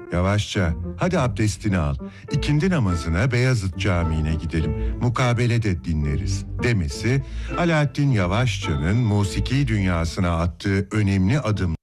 Yavaşça, hadi abdestini al. İkindi namazına Beyazıt Camii'ne gidelim. Mukabele dinleriz demesi, Alaaddin Yavaşça'nın musiki dünyasına attığı önemli adımdır.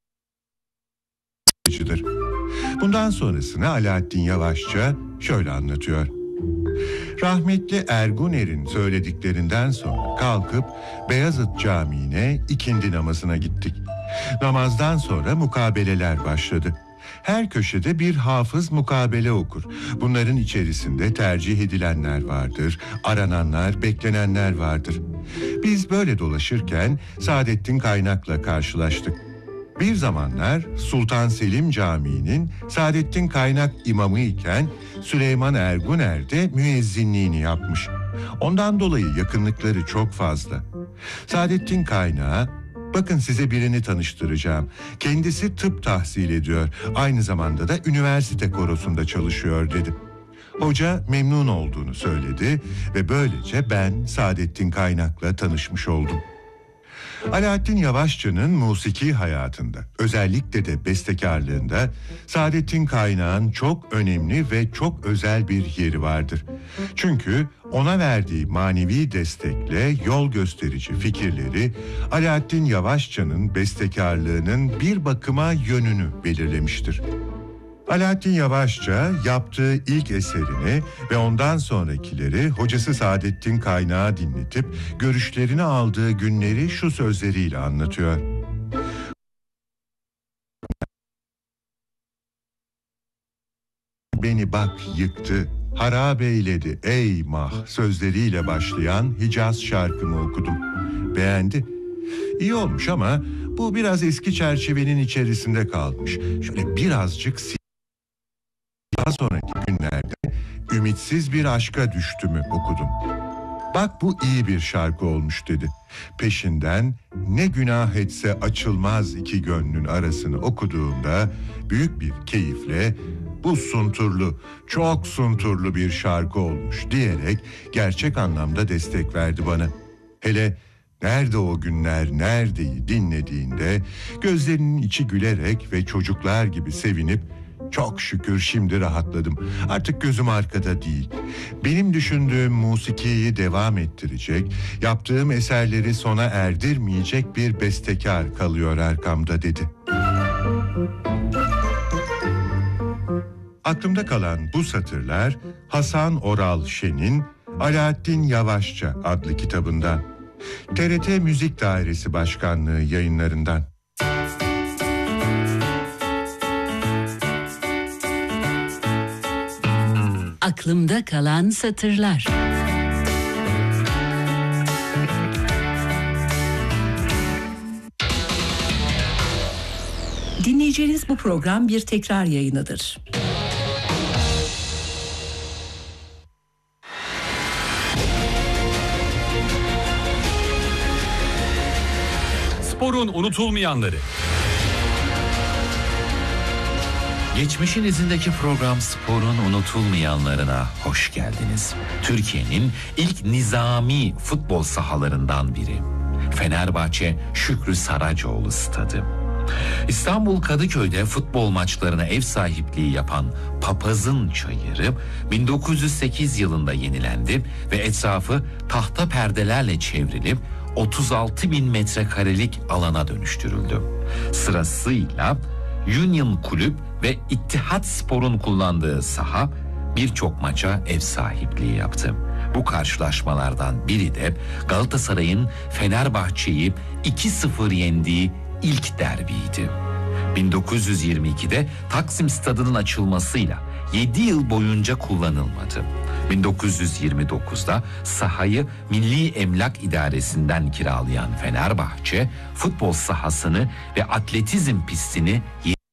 Bundan sonrasını Alaaddin Yavaşça şöyle anlatıyor. Rahmetli Erguner'in söylediklerinden sonra kalkıp Beyazıt Camii'ne ikindi namazına gittik. Namazdan sonra mukabeleler başladı. Her köşede bir hafız mukabele okur. Bunların içerisinde tercih edilenler vardır, arananlar, beklenenler vardır. Biz böyle dolaşırken Saadettin Kaynak'la karşılaştık. Bir zamanlar Sultan Selim Camii'nin Saadettin Kaynak imamı iken Süleyman Erguner de müezzinliğini yapmış. Ondan dolayı yakınlıkları çok fazla. Saadettin Kaynak'a, bakın size birini tanıştıracağım. Kendisi tıp tahsil ediyor. Aynı zamanda da üniversite korosunda çalışıyor dedi. Hoca memnun olduğunu söyledi ve böylece ben Saadettin Kaynak'la tanışmış oldum. Alaaddin Yavaşça'nın musiki hayatında, özellikle de bestekarlığında Saadettin Kaynak'ın çok önemli ve çok özel bir yeri vardır. Çünkü ona verdiği manevi destekle yol gösterici fikirleri Alaaddin Yavaşça'nın bestekarlığının bir bakıma yönünü belirlemiştir. Alaaddin Yavaşça yaptığı ilk eserini ve ondan sonrakileri hocası Saadettin Kaynak'a dinletip görüşlerini aldığı günleri şu sözleriyle anlatıyor. Beni bak yıktı, harap eyledi ey mah sözleriyle başlayan Hicaz şarkımı okudum. Beğendi. İyi olmuş ama bu biraz eski çerçevenin içerisinde kalmış. Şöyle birazcık daha sonraki günlerde ümitsiz bir aşka düştümü okudum. Bak bu iyi bir şarkı olmuş dedi. Peşinden ne günah etse açılmaz iki gönlün arasını okuduğumda büyük bir keyifle bu sunturlu, çok sunturlu bir şarkı olmuş diyerek gerçek anlamda destek verdi bana. Hele nerede o günler neredeyi dinlediğinde gözlerinin içi gülerek ve çocuklar gibi sevinip çok şükür şimdi rahatladım. Artık gözüm arkada değil. Benim düşündüğüm musikiyi devam ettirecek, yaptığım eserleri sona erdirmeyecek bir bestekar kalıyor arkamda dedi. Aklımda kalan bu satırlar Hasan Oral Şen'in Alaaddin Yavaşça adlı kitabından. TRT Müzik Dairesi Başkanlığı yayınlarından. Aklımda kalan satırlar. Dinleyeceğiniz bu program bir tekrar yayınıdır. Sporun unutulmayanları. Geçmişin izindeki program Spor'un unutulmayanlarına hoş geldiniz. Türkiye'nin ilk nizami futbol sahalarından biri. Fenerbahçe Şükrü Saracoğlu Stadı. İstanbul Kadıköy'de futbol maçlarına ev sahipliği yapan Papaz'ın Çayırı 1908 yılında yenilendi ve etrafı tahta perdelerle çevrilip 36.000 metrekarelik alana dönüştürüldü. Sırasıyla Union Kulüp ve İttihat Spor'un kullandığı saha birçok maça ev sahipliği yaptı. Bu karşılaşmalardan biri de Galatasaray'ın Fenerbahçe'yi 2-0 yendiği ilk derbiydi. 1922'de Taksim Stadı'nın açılmasıyla 7 yıl boyunca kullanılmadı. 1929'da sahayı Milli Emlak İdaresi'nden kiralayan Fenerbahçe futbol sahasını ve atletizm pistini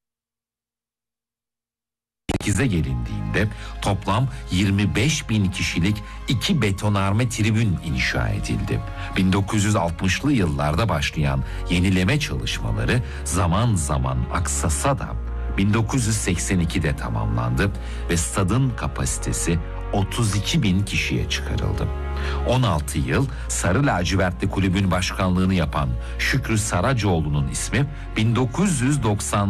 8'e gelindiğinde toplam 25.000 kişilik 2 betonarme tribün inşa edildi. 1960'lı yıllarda başlayan yenileme çalışmaları zaman zaman aksasa da 1982'de tamamlandı ve stadın kapasitesi 32.000 kişiye çıkarıldı. 16 yıl Sarı Lacivertli Kulübün başkanlığını yapan Şükrü Saracoğlu'nun ismi 1990